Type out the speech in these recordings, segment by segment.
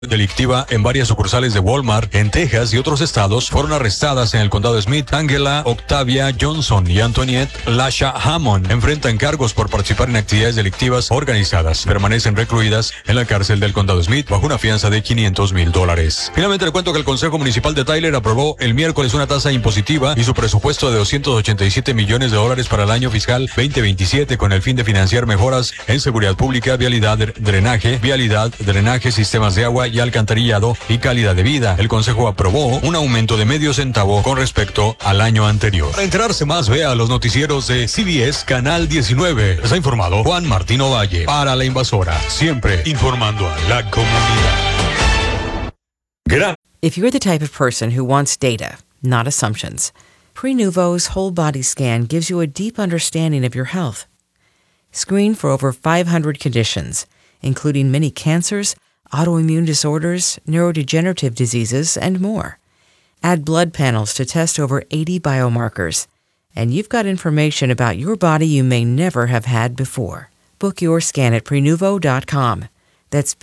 delictiva en varias sucursales de Walmart en Texas y otros estados. Fueron arrestadas en el condado de Smith Angela Octavia Johnson y Antoinette Lasha Hammond. Enfrentan cargos por participar en actividades delictivas organizadas. Permanecen recluidas en la cárcel del condado de Smith bajo una fianza de $500,000. Finalmente le cuento que el Consejo Municipal de Tyler aprobó el miércoles una tasa impositiva y su presupuesto de $287 millones para el año fiscal 2027 con el fin de financiar mejoras en seguridad pública, vialidad, drenaje, sistemas de agua y alcantarillado y calidad de vida. El Consejo aprobó un aumento de medio centavo con respecto al año anterior. Para enterarse más, vea los noticieros de CBS Canal 19. Les ha informado Juan Martín Ovalle para La Invasora, siempre informando a la comunidad. If you're the type of person who wants data, not assumptions, Prenuvo's whole body scan gives you a deep understanding of your health. Screen for over 500 conditions, including many cancers, autoimmune disorders, neurodegenerative diseases, and more. Add blood panels to test over 80 biomarkers, and you've got information about your body you may never have had before. Book your scan at Prenuvo.com. That's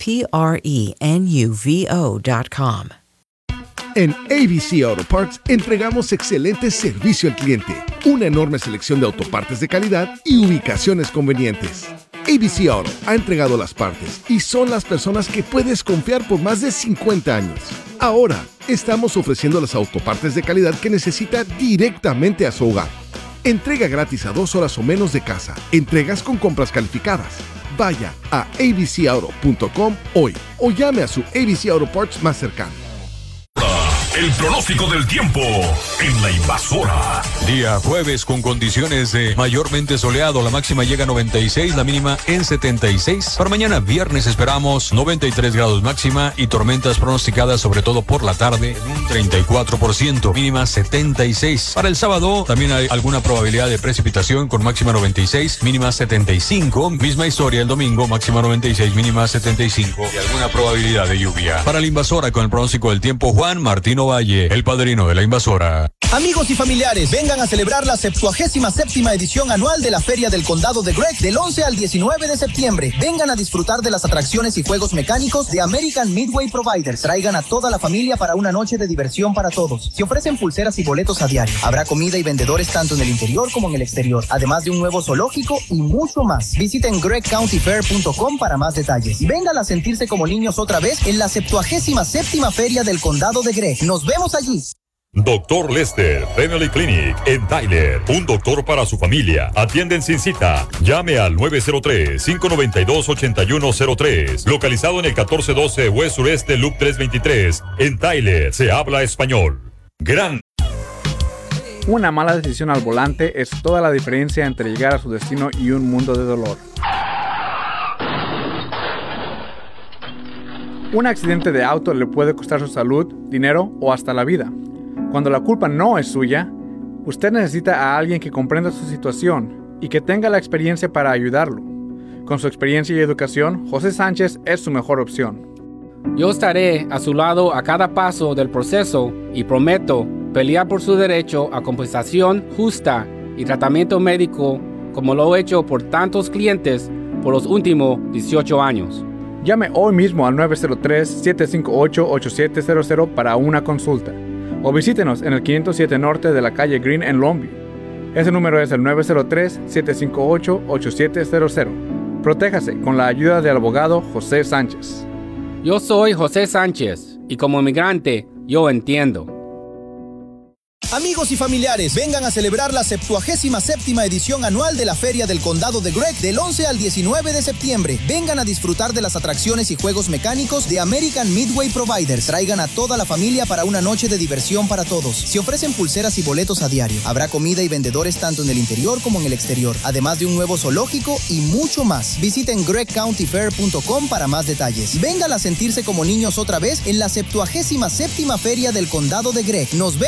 Prenuvo.com. En ABC Auto Parts entregamos excelente servicio al cliente, una enorme selección de autopartes de calidad y ubicaciones convenientes. ABC Auto ha entregado las partes y son las personas que puedes confiar por más de 50 años. Ahora, estamos ofreciendo las autopartes de calidad que necesita directamente a su hogar. Entrega gratis a 2 horas o menos de casa. Entregas con compras calificadas. Vaya a abcauto.com hoy o llame a su ABC Auto Parts más cercano. El pronóstico del tiempo en La Invasora. Día jueves con condiciones de mayormente soleado. La máxima llega a 96, la mínima en 76. Para mañana viernes esperamos 93 grados máxima y tormentas pronosticadas sobre todo por la tarde en un 34%, mínima 76. Para el sábado también hay alguna probabilidad de precipitación con máxima 96, mínima 75. Misma historia el domingo, máxima 96, mínima 75 y alguna probabilidad de lluvia. Para La Invasora con el pronóstico del tiempo, Juan Martín Ovalle, el padrino de La Invasora. Amigos y familiares, vengan a celebrar la 77ª edición anual de la Feria del Condado de Gregg del 11 al 19 de septiembre. Vengan a disfrutar de las atracciones y juegos mecánicos de American Midway Providers. Traigan a toda la familia para una noche de diversión para todos. Se ofrecen pulseras y boletos a diario. Habrá comida y vendedores tanto en el interior como en el exterior, además de un nuevo zoológico y mucho más. Visiten greggcountyfair.com para más detalles. Vengan a sentirse como niños otra vez en la 77ª Feria del Condado de Gregg. Nos vemos allí. Dr. Lester Family Clinic en Tyler. Un doctor para su familia. Atienden sin cita. Llame al 903-592-8103. Localizado en el 1412 West Sureste Loop 323. En Tyler se habla español. Una mala decisión al volante es toda la diferencia entre llegar a su destino y un mundo de dolor. Un accidente de auto le puede costar su salud, dinero o hasta la vida. Cuando la culpa no es suya, usted necesita a alguien que comprenda su situación y que tenga la experiencia para ayudarlo. Con su experiencia y educación, José Sánchez es su mejor opción. Yo estaré a su lado a cada paso del proceso y prometo pelear por su derecho a compensación justa y tratamiento médico como lo he hecho por tantos clientes por los últimos 18 años. Llame hoy mismo al 903-758-8700 para una consulta. O visítenos en el 507 Norte de la calle Green en Longview. Ese número es el 903-758-8700. Protéjase con la ayuda del abogado José Sánchez. Yo soy José Sánchez y como inmigrante yo entiendo. Amigos y familiares, vengan a celebrar la 77ª edición anual de la Feria del Condado de Gregg del 11 al 19 de septiembre. Vengan a disfrutar de las atracciones y juegos mecánicos de American Midway Providers. Traigan a toda la familia para una noche de diversión para todos. Se ofrecen pulseras y boletos a diario. Habrá comida y vendedores tanto en el interior como en el exterior, además de un nuevo zoológico y mucho más. Visiten greggcountyfair.com para más detalles. Vengan a sentirse como niños otra vez en la 77ª Feria del Condado de Gregg. Nos vemos.